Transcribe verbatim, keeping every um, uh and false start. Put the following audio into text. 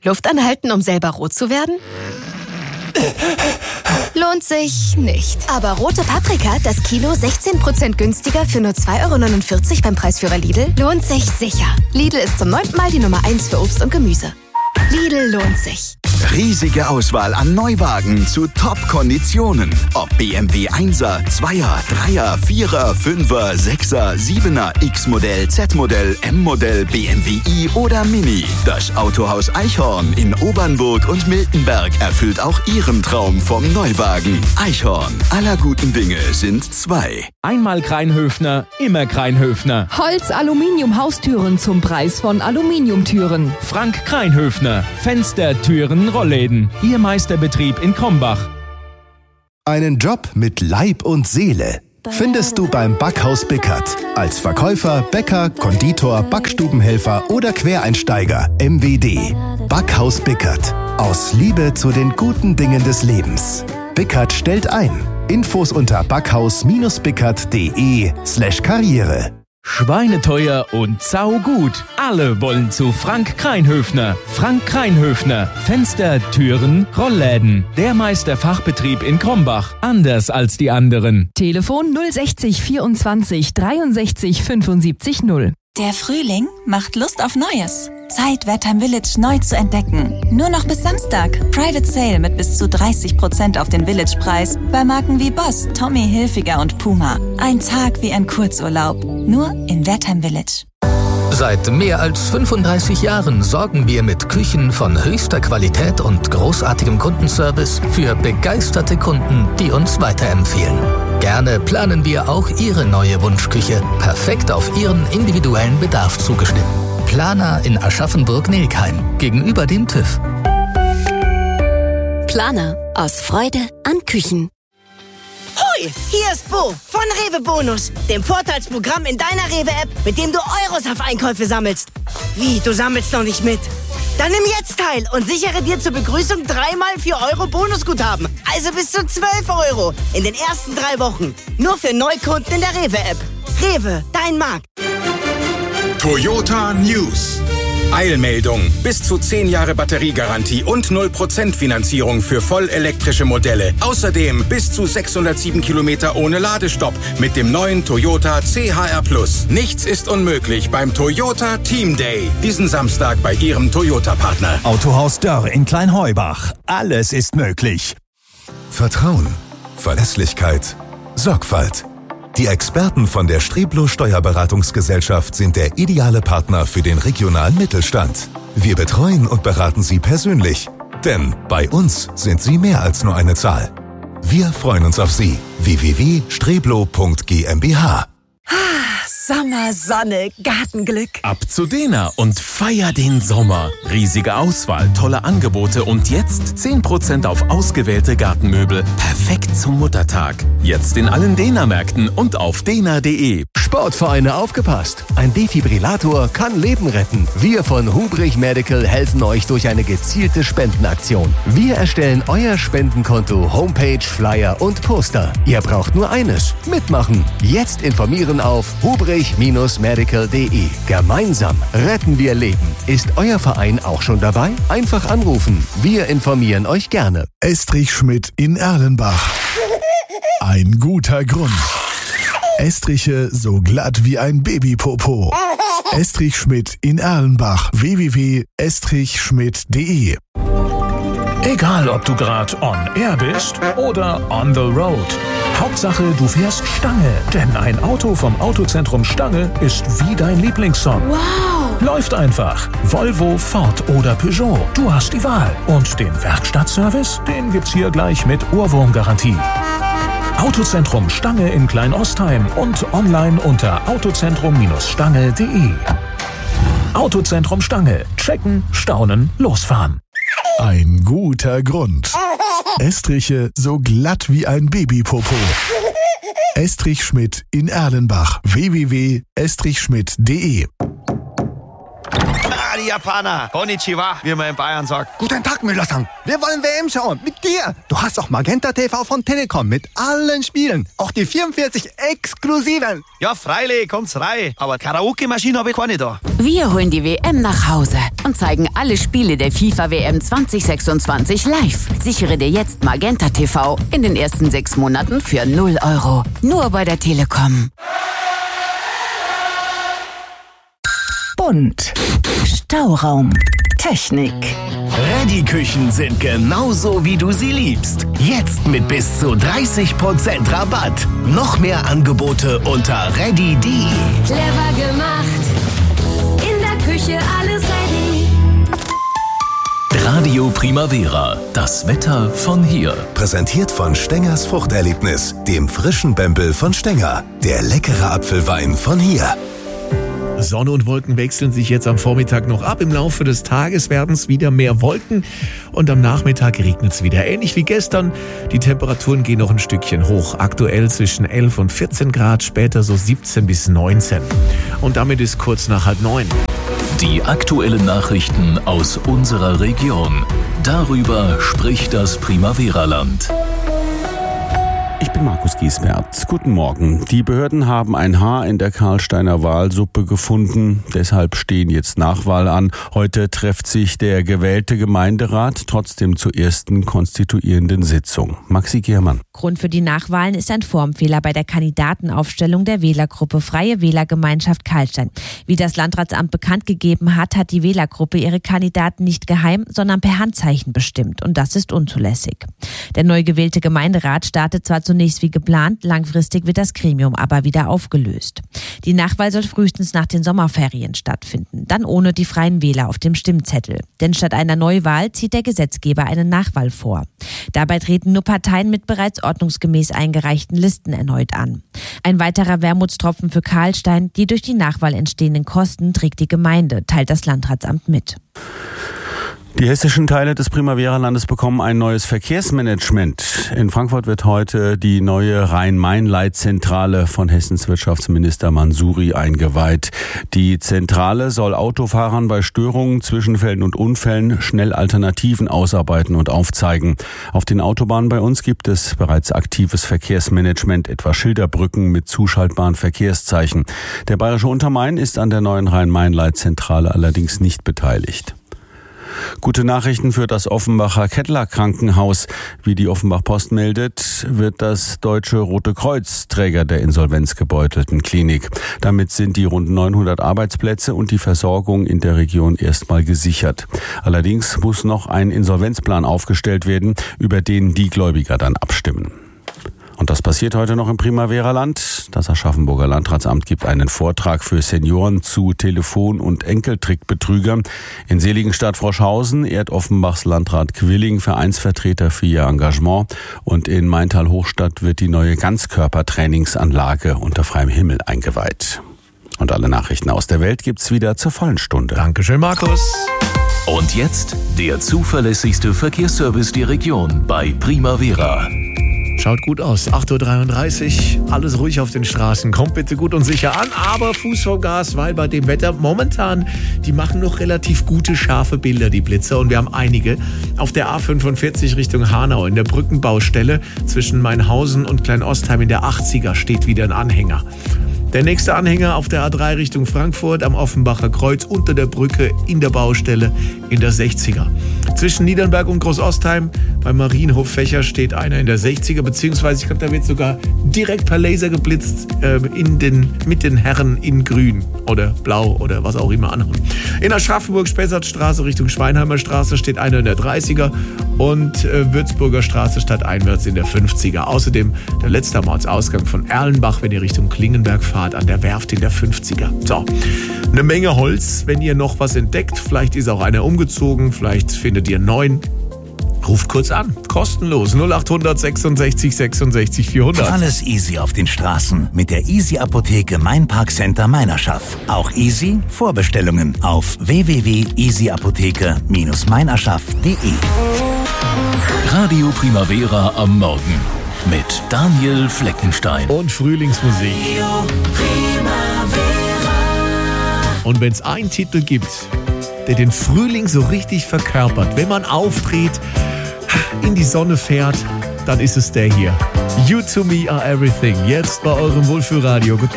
Luft anhalten, um selber rot zu werden? Lohnt sich nicht. Aber rote Paprika, das Kilo sechzehn Prozent günstiger für nur zwei Euro neunundvierzig beim Preisführer Lidl, lohnt sich sicher. Lidl ist zum neunten Mal die Nummer eins für Obst und Gemüse. Lidl lohnt sich. Riesige Auswahl an Neuwagen zu Top-Konditionen. Ob B M W Einser, Zweier, Dreier, Vierer, Fünfer, Sechser, Siebener, X-Modell, Z-Modell, M-Modell, B M W i oder Mini. Das Autohaus Eichhorn in Obernburg und Miltenberg erfüllt auch Ihren Traum vom Neuwagen. Eichhorn, aller guten Dinge sind zwei. Einmal Kreinhöfner, immer Kreinhöfner. Holz, Aluminium, Haustüren zum Preis von Aluminiumtüren. Frank Kreinhöfner, Fenster, Türen, Rollläden. Ihr Meisterbetrieb in Krombach. Einen Job mit Leib und Seele findest du beim Backhaus Bickert. Als Verkäufer, Bäcker, Konditor, Backstubenhelfer oder Quereinsteiger. M W D. Backhaus Bickert. Aus Liebe zu den guten Dingen des Lebens. Bickert stellt ein. Infos unter backhaus-bickert.de slash Karriere. Schweineteuer und saugut. Alle wollen zu Frank Kreinhöfner. Frank Kreinhöfner. Fenster, Türen, Rollläden. Der Meisterfachbetrieb in Krombach. Anders als die anderen. Telefon null sechzig vierundzwanzig dreiundsechzig fünfundsiebzig null. Der Frühling macht Lust auf Neues. Zeit, Wertheim Village neu zu entdecken. Nur noch bis Samstag. Private Sale mit bis zu dreißig Prozent auf den Village-Preis bei Marken wie Boss, Tommy Hilfiger und Puma. Ein Tag wie ein Kurzurlaub. Nur in Wertheim Village. Seit mehr als fünfunddreißig Jahren sorgen wir mit Küchen von höchster Qualität und großartigem Kundenservice für begeisterte Kunden, die uns weiterempfehlen. Gerne planen wir auch Ihre neue Wunschküche, perfekt auf Ihren individuellen Bedarf zugeschnitten. Planer in Aschaffenburg-Nelkheim, gegenüber dem TÜV. Planer, aus Freude an Küchen. Hoi, hier ist Bo von Rewe Bonus, dem Vorteilsprogramm in deiner Rewe-App, mit dem du Euros auf Einkäufe sammelst. Wie, du sammelst noch nicht mit? Dann nimm jetzt teil und sichere dir zur Begrüßung dreimal vier Euro Bonusguthaben. Also bis zu zwölf Euro in den ersten drei Wochen. Nur für Neukunden in der Rewe-App. Rewe, dein Markt. Toyota News. Eilmeldung. Bis zu zehn Jahre Batteriegarantie und null Prozent Finanzierung für vollelektrische Modelle. Außerdem bis zu sechshundertsieben Kilometer ohne Ladestopp mit dem neuen Toyota C H R Plus. Nichts ist unmöglich beim Toyota Team Day. Diesen Samstag bei Ihrem Toyota-Partner. Autohaus Dörr in Kleinheubach. Alles ist möglich. Vertrauen, Verlässlichkeit, Sorgfalt. Die Experten von der Streblo Steuerberatungsgesellschaft sind der ideale Partner für den regionalen Mittelstand. Wir betreuen und beraten Sie persönlich, denn bei uns sind Sie mehr als nur eine Zahl. Wir freuen uns auf Sie. w w w punkt streblo punkt g m b h. Sommer, Sonne, Gartenglück. Ab zu Dena und feier den Sommer. Riesige Auswahl, tolle Angebote und jetzt zehn Prozent auf ausgewählte Gartenmöbel. Perfekt zum Muttertag. Jetzt in allen Dena-Märkten und auf dena punkt de. Sportvereine, aufgepasst! Ein Defibrillator kann Leben retten. Wir von Hubrich Medical helfen euch durch eine gezielte Spendenaktion. Wir erstellen euer Spendenkonto, Homepage, Flyer und Poster. Ihr braucht nur eines: mitmachen. Jetzt informieren auf hubrich medical punkt de. Gemeinsam retten wir Leben. Ist euer Verein auch schon dabei? Einfach anrufen. Wir informieren euch gerne. Estrich Schmidt in Erlenbach. Ein guter Grund. Estriche so glatt wie ein Babypopo. Estrich Schmidt in Erlenbach. w w w punkt estrich schmidt punkt de. Egal, ob du gerade on air bist oder on the road. Hauptsache, du fährst Stange. Denn ein Auto vom Autozentrum Stange ist wie dein Lieblingssong. Wow! Läuft einfach. Volvo, Ford oder Peugeot. Du hast die Wahl. Und den Werkstattservice, den gibt's hier gleich mit Ohrwurmgarantie. Autozentrum Stange in Kleinostheim und online unter autozentrum Stange punkt de. Autozentrum Stange. Checken, staunen, losfahren. Ein guter Grund. Estriche so glatt wie ein Babypopo. Estrich Schmidt in Erlenbach. w w w punkt estrich schmidt punkt de. die Japaner. Konnichiwa, wie man in Bayern sagt. Guten Tag, Müller-san. Wir wollen W M schauen. Mit dir. Du hast auch Magenta T V von Telekom mit allen Spielen. Auch die vierundvierzig exklusiven. Ja, freilich, kommt's rein. Aber Karaoke-Maschine habe ich keine da. Wir holen die W M nach Hause und zeigen alle Spiele der FIFA W M zwanzig sechsundzwanzig live. Sichere dir jetzt Magenta T V in den ersten sechs Monaten für null Euro. Nur bei der Telekom. Bunt. Stauraum. Technik. Reddy-Küchen sind genauso, wie du sie liebst. Jetzt mit bis zu dreißig Prozent Rabatt. Noch mehr Angebote unter reddy punkt de. Clever gemacht. In der Küche alles ready. Radio Primavera. Das Wetter von hier. Präsentiert von Stengers Fruchterlebnis, dem frischen Bempel von Stenger. Der leckere Apfelwein von hier. Sonne und Wolken wechseln sich jetzt am Vormittag noch ab. Im Laufe des Tages werden es wieder mehr Wolken und am Nachmittag regnet es wieder. Ähnlich wie gestern. Die Temperaturen gehen noch ein Stückchen hoch. Aktuell zwischen elf und vierzehn Grad, später so siebzehn bis neunzehn. Und damit ist kurz nach halb neun. Die aktuellen Nachrichten aus unserer Region. Darüber spricht das Primavera-Land. Ich bin Markus Giesbert. Guten Morgen. Die Behörden haben ein Haar in der Karlsteiner Walsuppe gefunden. Deshalb stehen jetzt Nachwahlen an. Heute trifft sich der gewählte Gemeinderat trotzdem zur ersten konstituierenden Sitzung. Maxi Giermann. Grund für die Nachwahlen ist ein Formfehler bei der Kandidatenaufstellung der Wählergruppe Freie Wählergemeinschaft Karlstein. Wie das Landratsamt bekannt gegeben hat, hat die Wählergruppe ihre Kandidaten nicht geheim, sondern per Handzeichen bestimmt. Und das ist unzulässig. Der neu gewählte Gemeinderat startet zwar zunächst wie geplant, langfristig wird das Gremium aber wieder aufgelöst. Die Nachwahl soll frühestens nach den Sommerferien stattfinden, dann ohne die Freien Wähler auf dem Stimmzettel. Denn statt einer Neuwahl zieht der Gesetzgeber eine Nachwahl vor. Dabei treten nur Parteien mit bereits ordnungsgemäß eingereichten Listen erneut an. Ein weiterer Wermutstropfen für Karlstein, die durch die Nachwahl entstehenden Kosten trägt die Gemeinde, teilt das Landratsamt mit. Die hessischen Teile des Primavera-Landes bekommen ein neues Verkehrsmanagement. In Frankfurt wird heute die neue Rhein-Main-Leitzentrale von Hessens Wirtschaftsminister Mansouri eingeweiht. Die Zentrale soll Autofahrern bei Störungen, Zwischenfällen und Unfällen schnell Alternativen ausarbeiten und aufzeigen. Auf den Autobahnen bei uns gibt es bereits aktives Verkehrsmanagement, etwa Schilderbrücken mit zuschaltbaren Verkehrszeichen. Der Bayerische Untermain ist an der neuen Rhein-Main-Leitzentrale allerdings nicht beteiligt. Gute Nachrichten für das Offenbacher Kettler Krankenhaus. Wie die Offenbach Post meldet, wird das Deutsche Rote Kreuz Träger der insolvenzgebeutelten Klinik. Damit sind die rund neunhundert Arbeitsplätze und die Versorgung in der Region erstmal gesichert. Allerdings muss noch ein Insolvenzplan aufgestellt werden, über den die Gläubiger dann abstimmen. Und das passiert heute noch im Primavera-Land. Das Aschaffenburger Landratsamt gibt einen Vortrag für Senioren zu Telefon- und Enkeltrickbetrügern. In Seligenstadt Froschhausen ehrt Offenbachs Landrat Quilling Vereinsvertreter für ihr Engagement. Und in Maintal-Hochstadt wird die neue Ganzkörpertrainingsanlage unter freiem Himmel eingeweiht. Und alle Nachrichten aus der Welt gibt's wieder zur vollen Stunde. Dankeschön, Markus. Und jetzt der zuverlässigste Verkehrsservice der Region bei Primavera. Schaut gut aus. acht Uhr dreiunddreißig, alles ruhig auf den Straßen. Kommt bitte gut und sicher an, aber Fuß vom Gas, weil bei dem Wetter momentan, die machen noch relativ gute, scharfe Bilder, die Blitzer. Und wir haben einige. Auf der A fünfundvierzig Richtung Hanau, in der Brückenbaustelle zwischen Mainhausen und Kleinostheim in der achtziger steht wieder ein Anhänger. Der nächste Anhänger auf der A drei Richtung Frankfurt am Offenbacher Kreuz unter der Brücke in der Baustelle in der sechziger. Zwischen Niedernberg und Großostheim beim Marienhof Fächer steht einer in der sechziger, beziehungsweise ich glaube, da wird sogar direkt per Laser geblitzt äh, in den, mit den Herren in grün oder blau oder was auch immer anhauen. In Aschaffenburg-Spessartstraße Richtung Schweinheimer Straße steht einer in der dreißiger und äh, Würzburger Straße stadteinwärts in der fünfziger. Außerdem der letzte Ortsausgang von Erlenbach, wenn ihr Richtung Klingenberg fahrt, an der Werft in der fünfziger. So, eine Menge Holz, wenn ihr noch was entdeckt. Vielleicht ist auch einer umgezogen, vielleicht findet ihr einen neuen. Ruft kurz an, kostenlos, null acht hundert sechsundsechzig sechsundsechzig vierhundert. Alles easy auf den Straßen mit der Easy Apotheke Mainparkcenter Meinerschaff. Auch easy Vorbestellungen auf w w w punkt easy apotheke Bindestrich meinerschaff punkt de. Radio Primavera am Morgen mit Daniel Fleckenstein. Und Frühlingsmusik. Und wenn es einen Titel gibt, der den Frühling so richtig verkörpert. Wenn man auftritt, in die Sonne fährt, dann ist es der hier. You to me are everything. Jetzt bei eurem Wohlfühlradio. Guten